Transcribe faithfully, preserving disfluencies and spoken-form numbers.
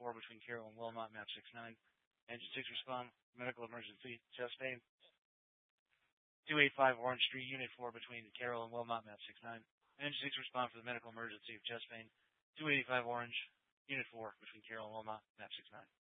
four between Carroll and Wilmot, map six nine. Engine six respond, medical emergency, chest pain. two eighty-five Orange Street, Unit four between Carroll and Wilmot, map six nine. Engine six respond for the medical emergency of chest pain. two eighty-five Orange, Unit four between Carroll and Wilmot, map six nine.